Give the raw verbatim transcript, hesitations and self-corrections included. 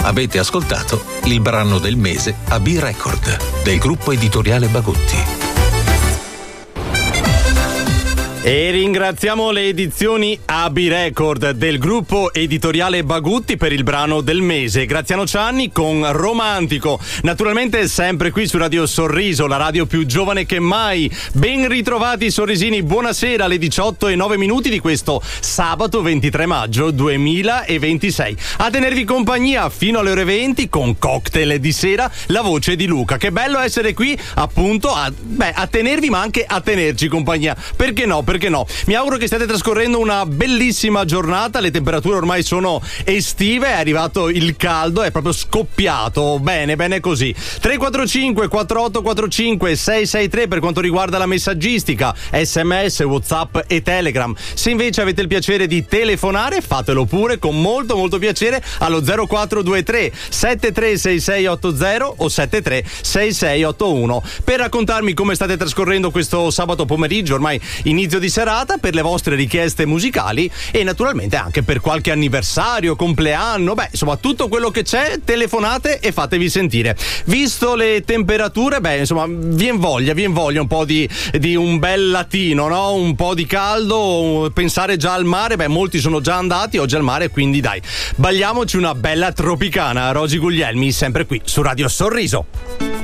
Avete ascoltato il brano del mese a B-Record del gruppo editoriale Bagutti. E ringraziamo le edizioni A B Record del gruppo editoriale Bagutti per il brano del mese. Graziano Cianni con Romantico. Naturalmente sempre qui su Radio Sorriso, la radio più giovane che mai. Ben ritrovati sorrisini, buonasera alle diciotto e nove minuti di questo sabato ventitré maggio duemilaventisei. A tenervi compagnia fino alle ore venti con cocktail di sera, la voce di Luca. Che bello essere qui appunto a, beh, a tenervi ma anche a tenerci compagnia. Perché no? Perché no? Mi auguro che stiate trascorrendo una bellissima giornata, le temperature ormai sono estive, è arrivato il caldo, è proprio scoppiato, bene, bene così. tre quattro cinque quattro otto quattro cinque sei sei tre per quanto riguarda la messaggistica, sms, whatsapp e telegram. Se invece avete il piacere di telefonare, fatelo pure con molto molto piacere allo zero quattro due tre sette tre sei sei otto zero o sette tre sei sei otto uno per raccontarmi come state trascorrendo questo sabato pomeriggio, ormai inizio di serata, per le vostre richieste musicali e naturalmente anche per qualche anniversario, compleanno, beh insomma tutto quello che c'è, telefonate e fatevi sentire. Visto le temperature, beh insomma vien voglia, vien voglia un po' di, di un bel latino, no? Un po' di caldo, pensare già al mare, beh molti sono già andati oggi al mare, quindi dai, balliamoci una bella tropicana. Rosy Guglielmi sempre qui su Radio Sorriso.